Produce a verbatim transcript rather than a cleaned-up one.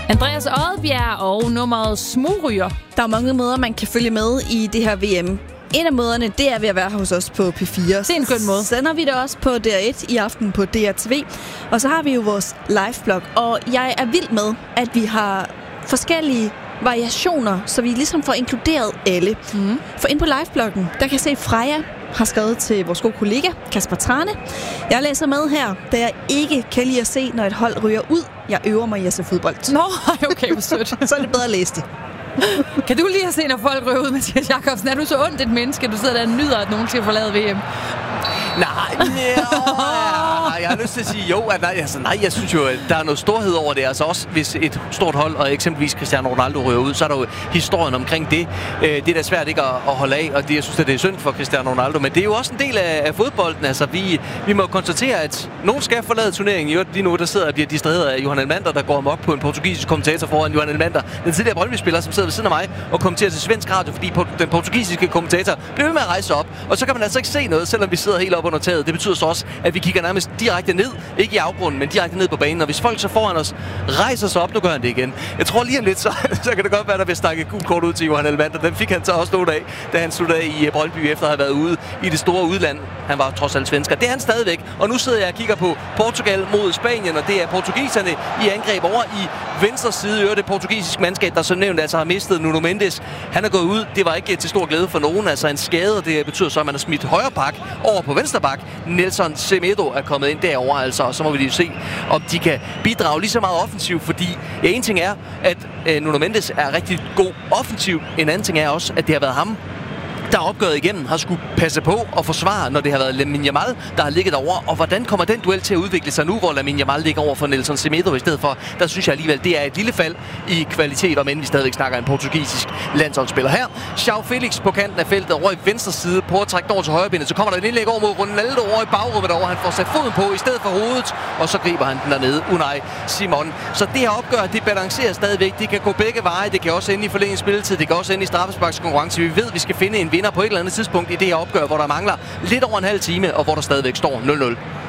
Andreas Odbjerg og nummeret Smugryger. Der er mange måder, man kan følge med i det her V M. En af måderne, det er ved at være hos os på P fire. Det er en skøn måde. Så sender vi det også på D R et i aften på D R T V. Og så har vi jo vores live-blog. Og jeg er vild med, at vi har forskellige variationer, så vi ligesom får inkluderet alle. Mm. For ind på live-bloggen, der kan jeg se, at Freja har skrevet til vores gode kollega, Kasper Trane. Jeg læser med her, da jeg ikke kan lide at se, når et hold ryger ud. Jeg øver mig i at se fodbold. Nå, okay, hvor sødt. Så er det bedre at læse det. Kan du lige have set, når folk ryger ud, Mathias Jakobsen? Er du så ondt et menneske, du sidder der og nyder, at nogen skal forlade V M? Nej, ja, jeg har lyst til at sige jo, at nej, altså, nej, jeg synes jo, at der er noget storhed over det. Altså også hvis et stort hold, og eksempelvis Cristiano Ronaldo ryger ud, så er der jo historien omkring det. Det er da svært ikke at, at holde af, og det, jeg synes, at det er synd for Cristiano Ronaldo. Men det er jo også en del af, af fodbolden. Altså, vi, vi må konstatere, at nogen skal forlade turneringen. Jo, lige nu, der sidder og bliver distraheret af Johan Elmander, der går amok på en portugisisk kommentator foran Johan Elmander, den tidligere Brøndby-spiller, som sidder ved siden af mig og kommenterer til svensk radio, fordi den portugisiske kommentator bliver ved med at rejse op. Og så kan man altså ikke se noget, selvom vi sidder helt op under taget. Det betyder så også, at vi kigger nærmest direkte ned, ikke i afgrunden, men direkte ned på banen. Og hvis folk så foran os rejser sig op, nu gør han det igen. Jeg tror lige om lidt, så, så kan det godt være, der vil snakke gult kort ud til Johan Elmander. Den fik han så også nogle af, da han sluttede af i Brøndby efter at have været ude i det store udland. Han var trods alt svensker. Det er han stadigvæk. Og nu sidder jeg og kigger på Portugal mod Spanien, og det er portugiserne i angreb over i venstre side. Øre det portugisiske mandskab, der som nævnt altså har mistet Nuno Mendes. Han er gået ud. Det var ikke til stor glæde for nogen. Altså en skade, og det betyder så, at man har smidt højre bak over på venstre bak. Nelson Semedo er kommet ind derover, altså, og så må vi lige se, om de kan bidrage lige så meget offensivt, fordi ja, en ting er, at øh, Nuno Mendes er rigtig god offensiv. En anden ting er også, at det har været ham, der opgøret igennem har skulle passe på og forsvare, når det har været Lamine Yamal, der har ligget over. Og hvordan kommer den duel til at udvikle sig nu, hvor Lamine Yamal ligger over for Nelson Semedo i stedet for? Der synes jeg alligevel, det er et lille fald i kvalitet, om end vi stadigvæk snakker en portugisisk landsholdsspiller her. João Felix på kanten af feltet over i venstre side, på at trække over til højrebenet. Så kommer der en indlæg over mod Ronaldo over i bagrummet over. Han får sat foden på i stedet for hovedet, og så griber han den dernede. Unai Simon. Så det her opgør, det balancerer stadigvæk. Det kan gå begge veje. Det kan også ende i forlænget spilletid. Det kan også ende i straffesparkskonkurrence. Vi ved, vi skal finde en vinder på et eller andet tidspunkt i det her opgør, hvor der mangler lidt over en halv time, og hvor der stadigvæk står nul nul.